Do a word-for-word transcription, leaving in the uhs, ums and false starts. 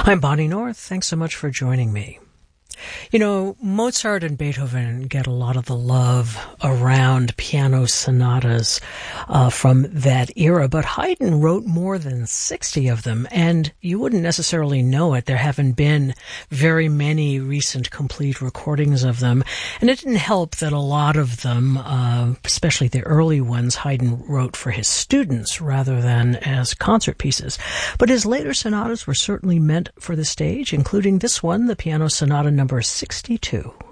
I'm Bonnie North. Thanks so much for joining me. You know, Mozart and Beethoven get a lot of the love around piano sonatas uh, from that era, but Haydn wrote more than sixty of them, and you wouldn't necessarily know it. There haven't been very many recent complete recordings of them, and it didn't help that a lot of them, uh, especially the early ones, Haydn wrote for his students rather than as concert pieces. But his later sonatas were certainly meant for the stage, including this one, the Piano Sonata number sixty-two.